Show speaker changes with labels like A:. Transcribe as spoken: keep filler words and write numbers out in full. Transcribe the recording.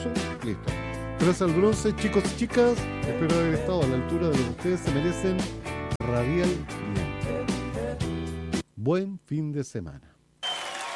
A: eso, listo. Tres al bronce, chicos y chicas. Espero haber estado a la altura de lo que ustedes se merecen radialmente. Buen fin de semana.